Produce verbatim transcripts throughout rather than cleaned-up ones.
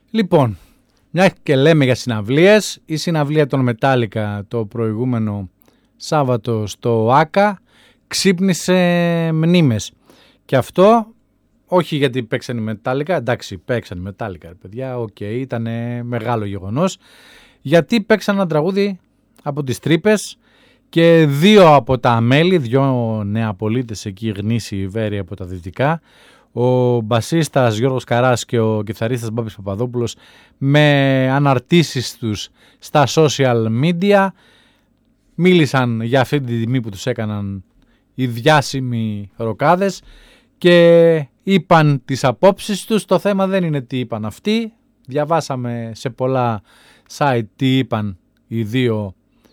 Λοιπόν, μια και λέμε για συναυλίες, η συναυλία των Metallica το προηγούμενο Σάββατο στο Άκα ξύπνησε μνήμες. Και αυτό όχι γιατί παίξαν οι Metallica, εντάξει παίξαν οι Metallica παιδιά, οκ, okay, ήταν μεγάλο γεγονός, γιατί παίξαν ένα τραγούδι από τις Τρύπες και δύο από τα μέλη, δύο νεαπολίτες εκεί γνήσιοι βέροι από τα δυτικά, ο μπασίστας Γιώργος Καράς και ο κιθαρίστας Μπάμπης Παπαδόπουλος, με αναρτήσεις τους στα social media μίλησαν για αυτή τη τιμή που τους έκαναν οι διάσημοι ροκάδες και είπαν τις απόψεις τους. Το θέμα δεν είναι τι είπαν αυτοί, διαβάσαμε σε πολλά site τι είπαν οι δύο,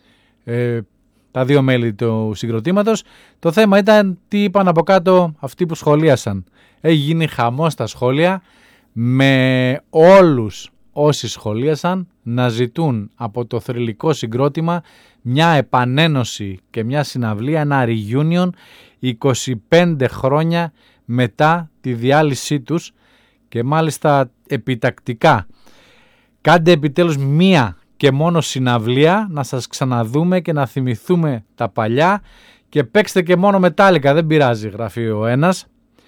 ε, τα δύο μέλη του συγκροτήματος. Το θέμα ήταν τι είπαν από κάτω αυτοί που σχολίασαν. Έχει γίνει χαμός στα σχόλια με όλους όσοι σχολίασαν να ζητούν από το θρυλικό συγκρότημα μια επανένωση και μια συναυλία, ένα reunion είκοσι πέντε χρόνια μετά τη διάλυσή τους και μάλιστα επιτακτικά. Κάντε επιτέλους μία και μόνο συναυλία να σας ξαναδούμε και να θυμηθούμε τα παλιά και παίξτε και μόνο Metallica, δεν πειράζει, γράφει ο ένας.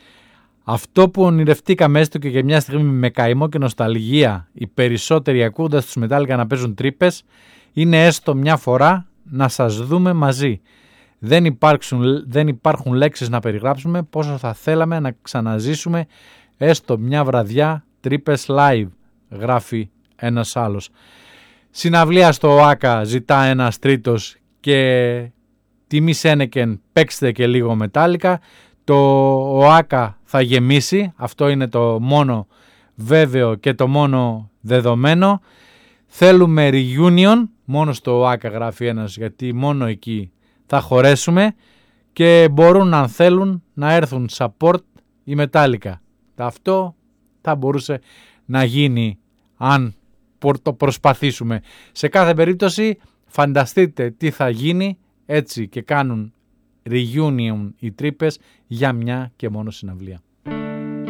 Αυτό που ονειρευτήκαμε έστω και για μια στιγμή με καημό και νοσταλγία οι περισσότεροι ακούγοντας τους Metallica να παίζουν τρύπες, είναι έστω μια φορά να σας δούμε μαζί. Δεν υπάρχουν, δεν υπάρχουν λέξεις να περιγράψουμε πόσο θα θέλαμε να ξαναζήσουμε έστω μια βραδιά τρύπες live, γράφει ένας άλλος. Συναυλία στο Άκα ζητά ένας τρίτος και τιμή Σένεκεν παίξτε και λίγο Metallica. Το ΟΑΚΑ θα γεμίσει, αυτό είναι το μόνο βέβαιο και το μόνο δεδομένο. Θέλουμε reunion, μόνο στο ΟΑΚΑ γράφει ένας, γιατί μόνο εκεί θα χωρέσουμε και μπορούν αν θέλουν να έρθουν support η Metallica. Αυτό θα μπορούσε να γίνει αν το προσπαθήσουμε. Σε κάθε περίπτωση φανταστείτε τι θα γίνει έτσι και κάνουν reunion οι τρύπες για μια και μόνο συναυλία.